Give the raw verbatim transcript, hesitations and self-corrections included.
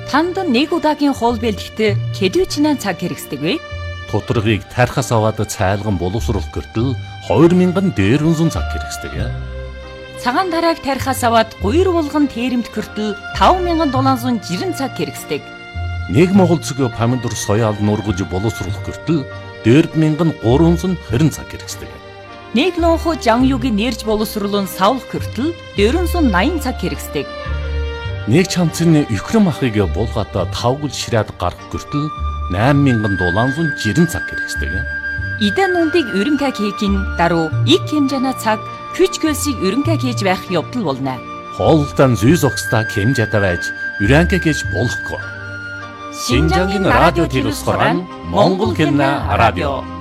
Танд нэг удаагийн хоол бэлтгэхэд хэдвчнэн цаг хэрэгсдэг вэ? Тодорхойг тархаас аваад цайлган боловсруулах гэртэл хоёр мянган дээрвэн зуун цаг хэрэгсдэг. Цагаан тарааг тархаас аваад гуйр булган тэрэмт гэртэл таван мянган дулаан зуун жирэн цаг хэрэгсдэг. Нэг монгол цэг помидор соёал нургаж боловсруулах гэртэл дөрв мянган гурван зуун хорин цаг хэрэгсдэг. Нэг лонхо жан юугийн нэрж боловсруулан савлах гэртэл дөрвөн зуун наян цаг хэрэгсдэг. Нэг чамцны Украин махыг булгаата тавгал ширээд гарах гэртэл найман мянган дулаан зуун жирэн цаг хэрэгсдэг. Идан нүндийг өрөнгө хийхин даруй их хэмжээний цаг хүч хөлсийг өрөнгө хийж байх явдал болно. Хоолтон зүй зогсдаа хэмжээтэй байж өрөнгө хийж болохгүй. Шинжангийн радио телевизээр Монгол хэлний радио